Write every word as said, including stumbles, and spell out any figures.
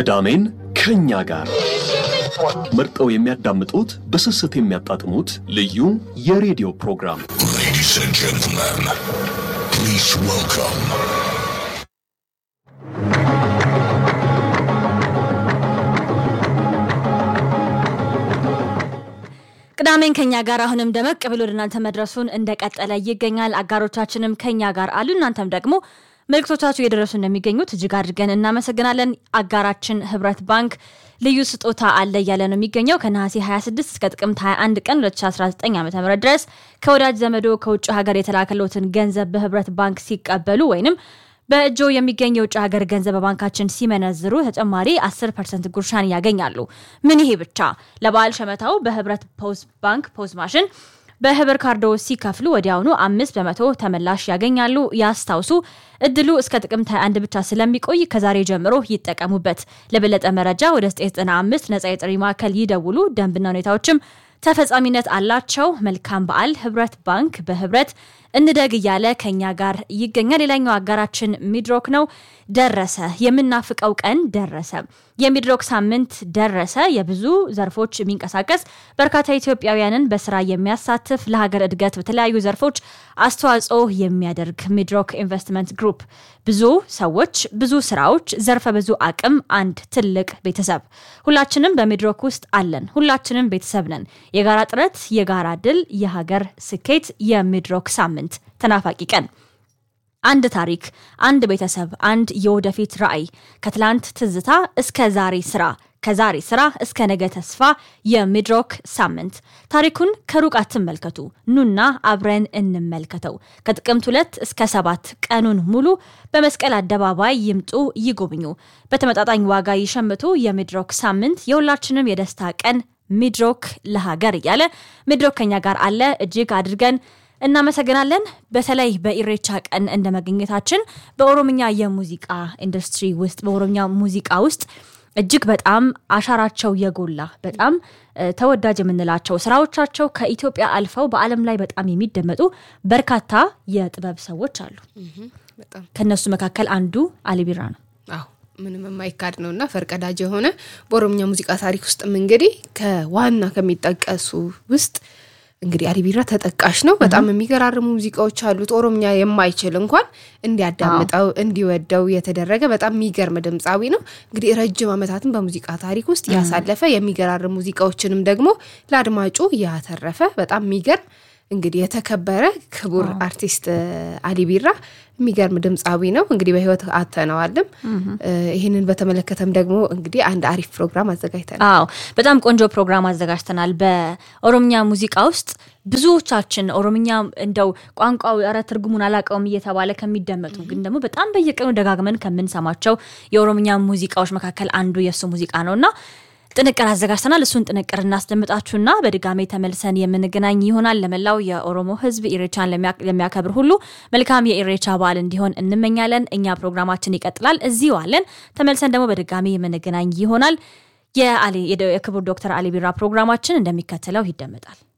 ቅዳሜን ከኛ ጋር መርጠው የሚያዳምጡት በስስት የሚያጣጥሙት ልዩ የሬዲዮ ፕሮግራም Ladies and gentlemen, please welcome ቅዳሜን ከኛ ጋር አሁንም ደመቅ ብሎ ለናንተ መድረሱን እንደቀጠለ ይገኛል። አጋሮቻችንም ከኛ ጋር አሉ። እናንተም ደግሞ መልክቶቻችሁ የደረሱ እንደሚገኙት እጅግ አድርገን እናመሰግናለን። አጋራችን ህብረት ባንክ ልዩ ስጦታ አለ ያለ ነው የሚገኘው ከነሐሴ ሃያ ስድስት እስከ ጥቅምት ሃያ አንድ ቀን ሁለት ሺህ አስራ ዘጠኝ ዓ.ም ድረስ ከወዳጅ ዘመዶ ከውጭ ሀገር የተላከለውትን ገንዘብ በህብረት ባንክ ሲቀበሉ ወይንም በእጆ የሚገኝ የውጭ ሀገር ገንዘብ ባንካችን ሲመነዝሩ ተጨማሪ አስር ፐርሰንት ጉርሻን ያገኛሉ። ምን ይሄ ብቻ ለባል ሸመታው በህብረት ፖስት ባንክ ፖስት ማሽን በህብር ካርዶ ሲከፍሉ ወዲያውኑ አምስት በመቶ ተመላሽ ያገኛሉ። ያስታውሱ እድሉ እስከ ጥቅምት ሃያ አንድ ብቻ ስለሚቆይ ከዛሬ ጀምሮ ይጠቀሙበት። ለበለጠ መረጃ ወደ ዘጠኝ ዘጠና አምስት ነፃ የጥሪ ማዕከል ይደውሉ። ደንብና ሁኔታዎችም ተፈጻሚነት አላቸው። መልካም በዓል። ህብረት ባንክ በህብረት እንደግ ያለ ከኛ ጋር ይገኛል። ሌላኛው አጋራችን ሚድሮክ ነው። ደረሰ የምናፍቀው ቀን ደረሰ። የሚድሮክ ሳምንት ደረሰ። የብዙ ዘርፎች የሚንቀሳቀስ በርካታ ኢትዮጵያውያንን በስራ የሚያሳትፍ ለሀገር እድገት በተለያዩ ዘርፎች አስተዋጽኦ የሚያደርግ ሚድሮክ ኢንቨስትመንት ግሩፕ ብዙ ሰዎች ብዙ ስራዎች ዘርፈ ብዙ አቅም አንድ ትልቅ ቤተሰብ ሁላችንም በሚድሮክ ውስጥ አለን። ሁላችንም ቤተሰብ ነን። የጋራ ጥረት የጋራ ድል የሀገር ስኬት የሚድሮክ ሳምንት ተናፋቂ ቀን አንድ ታሪክ አንድ ቤተሰብ አንድ የወደፊት ራዕይ ከትላንት ትዝታ እስከ ዛሬ ስራ ከዛሬ ስራ እስከ ነገ ተስፋ የሚድሮክ ሳምንት ታሪኩን ከሩቅ አትመልከቱ ኑና አብረን እንመልከተው። ከጥቅምት ሁለት እስከ ሰባት ቀኑን ሙሉ በመስቀል አደባባይ ይምጡ ይጎብኙ። በተመጣጣኝ ዋጋ ይሸምቱ። የሚድሮክ ሳምንት የሁላችንም የደስታ ቀን ሚድሮክ ለሀገር ያለ ሚድሮክ ከኛ ጋር አለ። እጅግ አድርገን እናመሰግናለን። በተለይ በኢሬቻ ቀን እንደመገኘታችን በኦሮምኛ የሙዚቃ ኢንዱስትሪ ውስጥ በኦሮምኛ ሙዚቃ ውስጥ እጅግ በጣም አሻራቸው የጎላ በጣም ተወዳጅ የምንላቸው ስራዎቻቸው ከኢትዮጵያ አልፈው በአለም ላይ በጣም የሚደመጡ በርካታ የጥበብ ሰዎች አሉ። በጣም ከነሱ መካከል አንዱ አሊቢራ ነው። አዎ ምንም የማይካድ ነውና ፈርቀዳጅ የሆነ በኦሮምኛ ሙዚቃ ታሪክ ውስጥ እንግዲህ ከዋና ከሚጠቀሱ ውስጥ እንግዲህ አሊቢራ ተጠቃሽ ነው። በጣም የሚገራርሙ ሙዚቃዎች አሉት። ኦሮምኛ የማይችል እንኳን እንዲያዳምጠው እንዲወደው የተደረገ በጣም የሚገርም ድምጻዊ ነው። እንግዲህ ረጅም አመታትን በሙዚቃ ታሪክ ውስጥ ያሳለፈ የሚገራርሙ ሙዚቃዎችንም ደግሞ ለአድማጩ ያተረፈ በጣም የሚገርም እንግዲህ የተከበረ ክቡር አርቲስት አሊቢራ የሚገርም ድምጻዊ ነው። እንግዲህ በህይወት አተነዋልም። ይሄንን በተመለከተም ደግሞ እንግዲህ አንድ አሪፍ ፕሮግራም አዘጋጅተናል። አዎ በጣም ቆንጆ ፕሮግራም አዘጋጅተናል። በኦሮምኛ ሙዚቃ ውስጥ ብዙዎቻችን ኦሮምኛ እንደው ቋንቋው አረ ትርጉሙን አላቀውም እየተባለ ከሚደመጡ ግን ደግሞ በጣም በየቀኑ ደጋግመን ከመንሰማቸው የኦሮምኛ ሙዚቃዎች መካከል አንዱ የሱ ሙዚቃ ነውና ጥንቅር አዘጋጅተናል። እሱን ጥንቅር እናስደምጣችሁና በድጋሜ ተመልሰን የምንገናኝ ይሆናል። ለመላው የኦሮሞ ህዝብ ኢሬቻን ለሚያከብር ሁሉ መልካም የኢሬቻ በዓል እንዲሆን እንመኛለን። እኛ ፕሮግራማችን ይቀጥላል። እዚሁ አለን። ተመልሰን ደግሞ በድጋሜ የምንገናኝ ይሆናል። የአሊ የክቡር ዶክተር አሊቢራ ፕሮግራማችን እንደሚከተለው ይደመጣል።